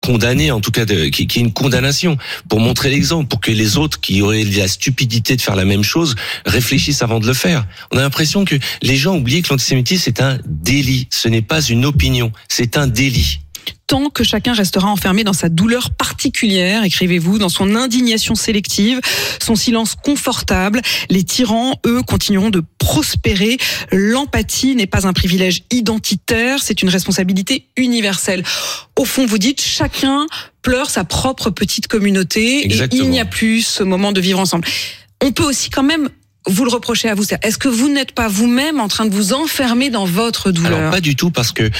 condamné, en tout cas qui est une condamnation, pour montrer l'exemple, pour que les autres qui auraient la stupidité de faire la même chose réfléchissent avant de le faire. On a l'impression que les gens oublient que l'antisémitisme c'est un délit, ce n'est pas une opinion, c'est un délit. Tant que chacun restera enfermé dans sa douleur particulière, écrivez-vous, dans son indignation sélective, son silence confortable, les tyrans, eux, continueront de prospérer. L'empathie n'est pas un privilège identitaire, c'est une responsabilité universelle. Au fond, vous dites, chacun pleure sa propre petite communauté. Exactement. Et il n'y a plus ce moment de vivre ensemble. On peut aussi quand même vous le reprochez à vous. Est-ce que vous n'êtes pas vous-même en train de vous enfermer dans votre douleur? Alors pas du tout, parce que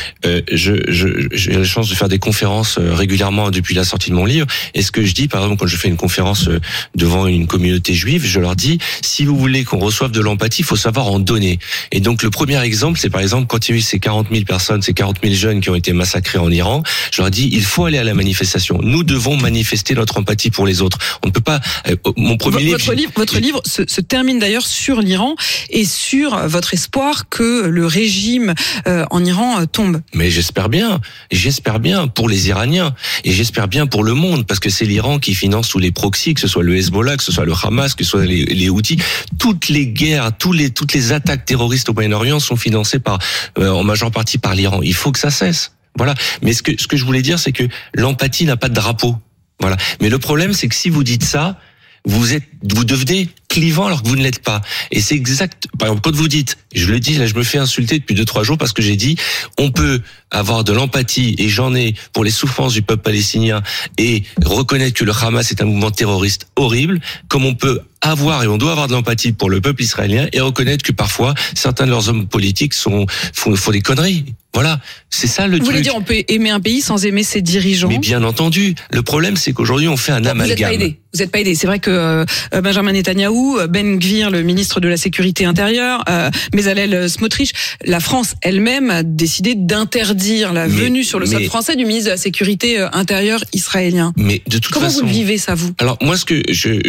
j'ai la chance de faire des conférences régulièrement depuis la sortie de mon livre. Et ce que je dis, par exemple, quand je fais une conférence devant une communauté juive, je leur dis, si vous voulez qu'on reçoive de l'empathie, il faut savoir en donner. Et donc le premier exemple, c'est par exemple quand il y a eu ces 40 000 personnes, ces 40 000 jeunes qui ont été massacrés en Iran, je leur dis, il faut aller à la manifestation. Nous devons manifester notre empathie pour les autres. On ne peut pas. Mon premier votre livre se termine d'ailleurs sur l'Iran et sur votre espoir que le régime en Iran tombe. Mais j'espère bien pour les Iraniens et j'espère bien pour le monde, parce que c'est l'Iran qui finance tous les proxys, que ce soit le Hezbollah, que ce soit le Hamas, que ce soit les Houthis. Toutes les guerres, toutes les attaques terroristes au Moyen-Orient sont financées en majeure partie par l'Iran. Il faut que ça cesse. Voilà. Mais ce que je voulais dire, c'est que l'empathie n'a pas de drapeau. Voilà. Mais le problème, c'est que si vous dites ça, vous devenez clivant alors que vous ne l'êtes pas. Et c'est exact. Par exemple, quand vous dites, je le dis, là, je me fais insulter depuis 2-3 jours parce que j'ai dit, on peut avoir de l'empathie, et j'en ai, pour les souffrances du peuple palestinien, et reconnaître que le Hamas est un mouvement terroriste horrible, comme on peut avoir et on doit avoir de l'empathie pour le peuple israélien, et reconnaître que parfois certains de leurs hommes politiques font des conneries. Voilà, c'est ça le truc. Vous voulez dire, on peut aimer un pays sans aimer ses dirigeants? Mais bien entendu. Le problème, c'est qu'aujourd'hui, on fait un amalgame. Vous n'êtes pas aidé. C'est vrai que Benjamin Netanyahou, Ben Gvir, le ministre de la Sécurité intérieure, Bezalel Smotrich, la France elle-même a décidé d'interdire la venue sur le sol français du ministre de la Sécurité intérieure israélien. Mais de toute façon, comment vous le vivez, ça, vous? Alors moi, ce que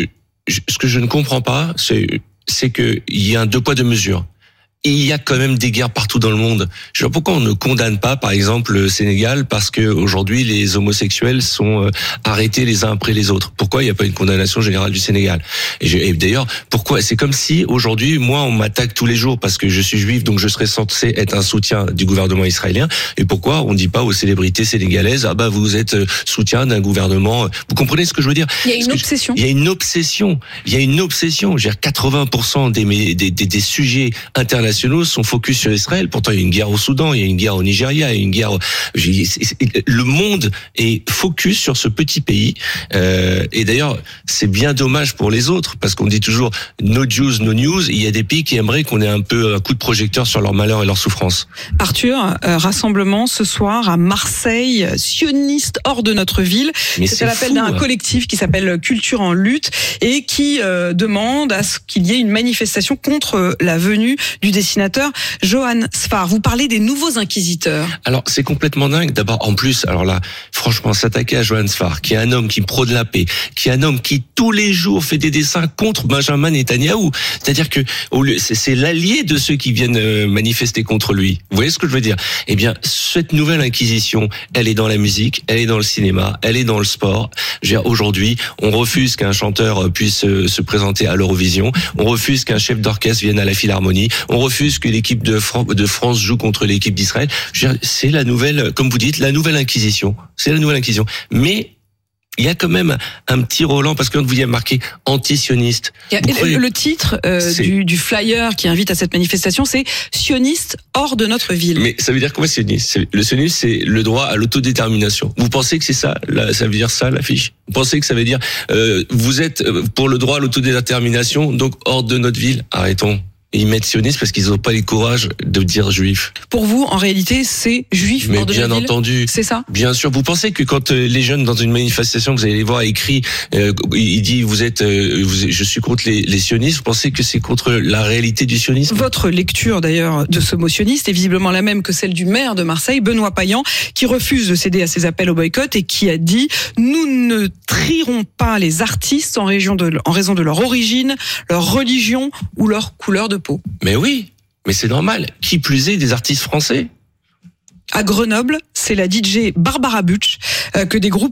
je ne comprends pas, c'est que il y a un 2 poids 2 mesures. Et il y a quand même des guerres partout dans le monde. Je vois pourquoi on ne condamne pas, par exemple, le Sénégal, parce que aujourd'hui les homosexuels sont arrêtés les uns après les autres. Pourquoi il n'y a pas une condamnation générale du Sénégal? Et d'ailleurs, pourquoi? C'est comme si aujourd'hui, moi, on m'attaque tous les jours parce que je suis juif, donc je serais censé être un soutien du gouvernement israélien. Et pourquoi on ne dit pas aux célébrités sénégalaises, ah bah vous êtes soutien d'un gouvernement? Vous comprenez ce que je veux dire? Il y a une obsession. Il y a une obsession. Je veux dire, 80% des sujets internationaux sont focus sur Israël. Pourtant, il y a une guerre au Soudan, il y a une guerre au Nigeria, il y a une guerre. Le monde est focus sur ce petit pays. Et d'ailleurs, c'est bien dommage pour les autres, parce qu'on dit toujours no Jews, no news. Il y a des pays qui aimeraient qu'on ait un peu un coup de projecteur sur leur malheur et leur souffrance. Arthur, rassemblement ce soir à Marseille, sioniste hors de notre ville. C'est à l'appel d'un collectif qui s'appelle Culture en lutte et qui demande à ce qu'il y ait une manifestation contre la venue du dessinateur Johann Sfar. Vous parlez des nouveaux inquisiteurs. Alors, c'est complètement dingue. D'abord, en plus, alors là, franchement, s'attaquer à Johann Sfar, qui est un homme qui prône la paix, qui est un homme qui tous les jours fait des dessins contre Benjamin Netanyahou. C'est-à-dire que c'est l'allié de ceux qui viennent manifester contre lui. Vous voyez ce que je veux dire? Eh bien, cette nouvelle inquisition, elle est dans la musique, elle est dans le cinéma, elle est dans le sport. Aujourd'hui, on refuse qu'un chanteur puisse se présenter à l'Eurovision. On refuse qu'un chef d'orchestre vienne à la Philharmonie. On refuse que l'équipe de France joue contre l'équipe d'Israël. C'est la nouvelle, comme vous dites, la nouvelle inquisition. C'est la nouvelle inquisition. Mais il y a quand même un petit Roland, parce que quand vous y avez marqué anti-sioniste. Le titre du flyer qui invite à cette manifestation, c'est sioniste hors de notre ville. Mais ça veut dire quoi, sioniste? Le sioniste, c'est le droit à l'autodétermination. Vous pensez que c'est ça, ça veut dire ça, l'affiche? Vous pensez que ça veut dire vous êtes pour le droit à l'autodétermination, donc hors de notre ville? Arrêtons. Ils mettent sionistes parce qu'ils n'ont pas le courage de dire juif. Pour vous, en réalité, c'est juif hors de la ville. Mais bien entendu. C'est ça? Bien sûr. Vous pensez que quand les jeunes dans une manifestation, vous allez les voir écrit, il dit je suis contre les sionistes, vous pensez que c'est contre la réalité du sionisme? Votre lecture d'ailleurs de ce mot sioniste est visiblement la même que celle du maire de Marseille, Benoît Payan, qui refuse de céder à ses appels au boycott et qui a dit « Nous ne trierons pas les artistes en raison de leur origine, leur religion ou leur couleur de Mais oui, mais c'est normal. Qui plus est des artistes français. À Grenoble, c'est la DJ Barbara Butch, que des groupes